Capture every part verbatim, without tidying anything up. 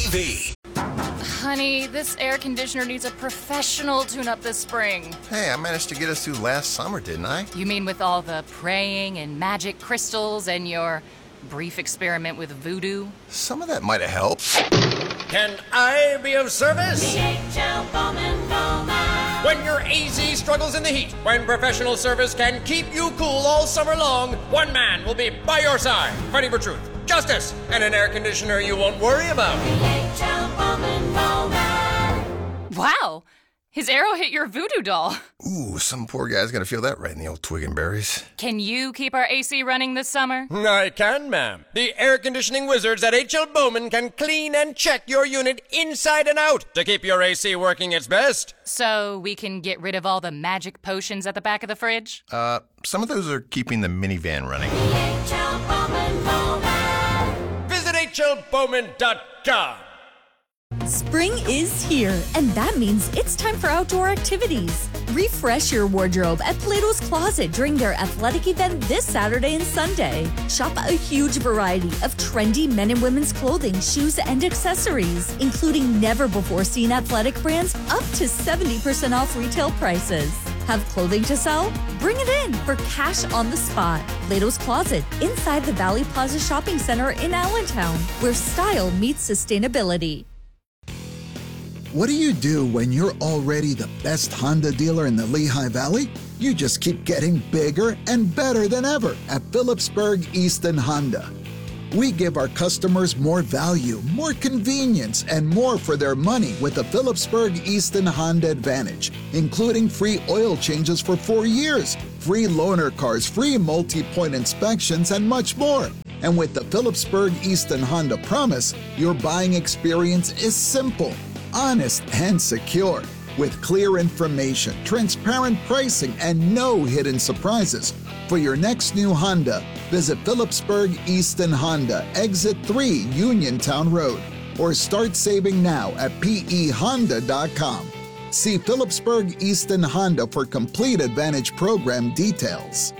V. Honey, this air conditioner needs a professional tune-up this spring. Hey, I managed to get us through last summer, didn't I? You mean with all the praying and magic crystals and your brief experiment with voodoo? Some of that might have helped. Can I be of service? D H L Bowman Bowman. When your A Z struggles in the heat, when professional service can keep you cool all summer long, one man will be by your side, fighting for truth, justice, and an air conditioner you won't worry about. D H L Bowman Bowman. Wow! His arrow hit your voodoo doll. Ooh, some poor guy's gonna feel that right in the old twig and berries. Can you keep our A C running this summer? I can, ma'am. The air conditioning wizards at H L Bowman can clean and check your unit inside and out to keep your A C working its best. So we can get rid of all the magic potions at the back of the fridge? Uh, some of those are keeping the minivan running. D H L Bowman Bowman. Visit H L Bowman dot com. Spring is here, and that means it's time for outdoor activities. Refresh your wardrobe at Plato's Closet during their athletic event this Saturday and Sunday. Shop a huge variety of trendy men and women's clothing, shoes, and accessories, including never-before-seen athletic brands up to seventy percent off retail prices. Have clothing to sell? Bring it in for cash on the spot. Plato's Closet, inside the Valley Plaza Shopping Center in Allentown, where style meets sustainability. What do you do when you're already the best Honda dealer in the Lehigh Valley? You just keep getting bigger and better than ever at Phillipsburg Easton Honda. We give our customers more value, more convenience, and more for their money with the Phillipsburg Easton Honda Advantage, including free oil changes for four years, free loaner cars, free multi-point inspections, and much more. And with the Phillipsburg Easton Honda Promise, your buying experience is simple, honest, and secure. With clear information, transparent pricing, and no hidden surprises. For your next new Honda, visit Phillipsburg Easton Honda, Exit three, Uniontown Road, or start saving now at P E Honda dot com. See Phillipsburg Easton Honda for complete Advantage program details.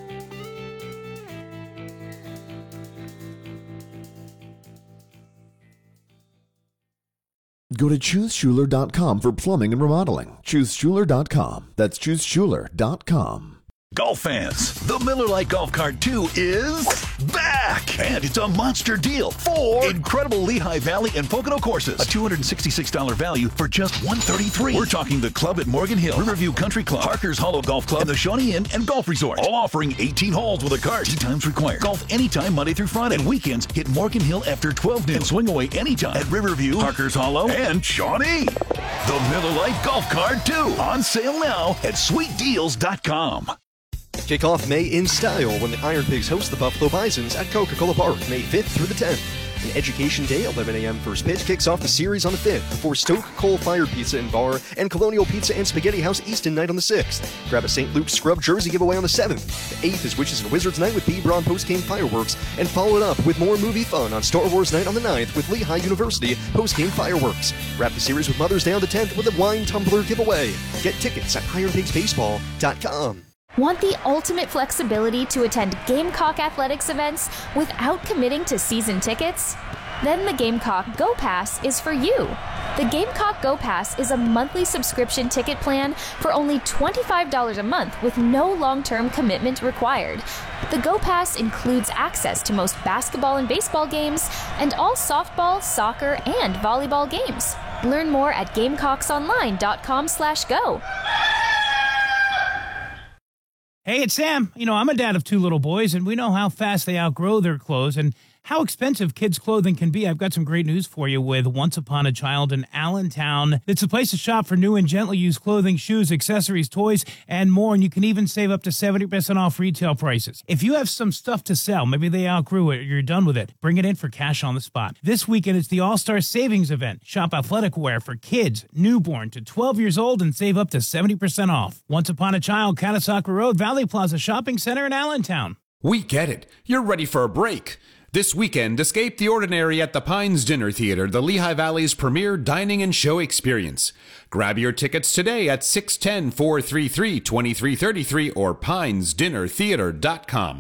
Go to choose schuler dot com for plumbing and remodeling. choose schuler dot com. That's choose schuler dot com. Golf fans, the Miller Lite Golf Cart two is back! And it's a monster deal. Four incredible Lehigh Valley and Pocono courses. A two hundred sixty-six dollars value for just one hundred thirty-three dollars. We're talking the Club at Morgan Hill, Riverview Country Club, Parker's Hollow Golf Club, and the Shawnee Inn and Golf Resort. All offering eighteen holes with a cart. Tee times required. Golf anytime Monday through Friday. And weekends hit Morgan Hill after twelve noon. And swing away anytime at Riverview, Parker's Hollow, and Shawnee. The Miller Lite Golf Cart two. On sale now at sweet deals dot com. Kick off May in style when the Iron Pigs host the Buffalo Bisons at Coca-Cola Park, May fifth through the tenth. An Education Day, eleven a.m. first pitch, kicks off the series on the fifth before Stoke Coal Fire Pizza and Bar and Colonial Pizza and Spaghetti House Easton Night on the sixth. Grab a Saint Luke's Scrub jersey giveaway on the seventh. The eighth is Witches and Wizards Night with B. Braun post-game fireworks, and follow it up with more movie fun on Star Wars Night on the ninth with Lehigh University post-game fireworks. Wrap the series with Mother's Day on the tenth with a wine tumbler giveaway. Get tickets at iron pigs baseball dot com. Want the ultimate flexibility to attend Gamecock athletics events without committing to season tickets? Then the Gamecock Go Pass is for you. The Gamecock Go Pass is a monthly subscription ticket plan for only twenty-five dollars a month with no long-term commitment required. The Go Pass includes access to most basketball and baseball games and all softball, soccer, and volleyball games. Learn more at gamecocks online dot com slash go. Hey, it's Sam. You know, I'm a dad of two little boys, and we know how fast they outgrow their clothes and how expensive kids' clothing can be. I've got some great news for you with Once Upon a Child in Allentown. It's a place to shop for new and gently used clothing, shoes, accessories, toys, and more, and you can even save up to seventy percent off retail prices. If you have some stuff to sell, maybe they outgrew it or you're done with it, bring it in for cash on the spot. This weekend, it's the All-Star Savings Event. Shop athletic wear for kids, newborn to twelve years old, and save up to seventy percent off. Once Upon a Child, Catasauqua Road, Valley Plaza Shopping Center in Allentown. We get it. You're ready for a break. This weekend, escape the ordinary at the Pines Dinner Theater, the Lehigh Valley's premier dining and show experience. Grab your tickets today at six one zero, four three three, two three three three or pines dinner theater dot com.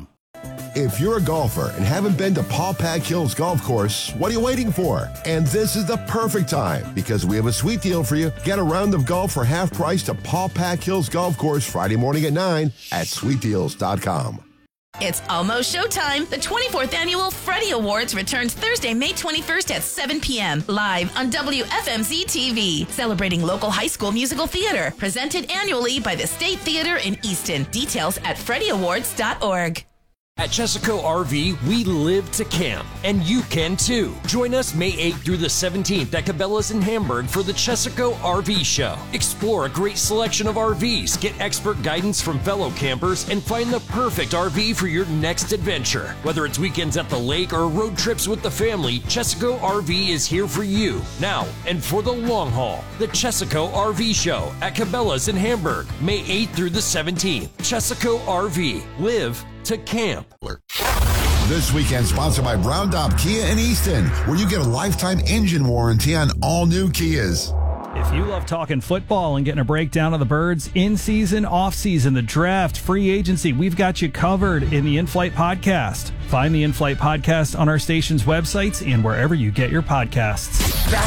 If you're a golfer and haven't been to Paul Pack Hills Golf Course, what are you waiting for? And this is the perfect time because we have a sweet deal for you. Get a round of golf for half price to Paul Pack Hills Golf Course Friday morning at nine at sweet deals dot com. It's almost showtime. The twenty-fourth Annual Freddie Awards returns Thursday, May twenty-first at seven p.m. live on W F M Z T V, celebrating local high school musical theater, presented annually by the State Theater in Easton. Details at freddie awards dot org. At Chesaco R V, we live to camp, and you can too. Join us May eighth through the seventeenth at Cabela's in Hamburg for the Chesaco R V Show. Explore a great selection of R Vs, get expert guidance from fellow campers, and find the perfect R V for your next adventure. Whether it's weekends at the lake or road trips with the family, Chesaco R V is here for you, now and for the long haul. The Chesaco R V Show at Cabela's in Hamburg, May eighth through the seventeenth. Chesaco R V. Live to camp. This weekend sponsored by Brown Dop Kia in Easton, where you get a lifetime engine warranty on all new Kias. If you love talking football and getting a breakdown of the Birds, in-season, off-season, the draft, free agency, we've got you covered in the In-Flight Podcast. Find the In-Flight Podcast on our station's websites and wherever you get your podcasts.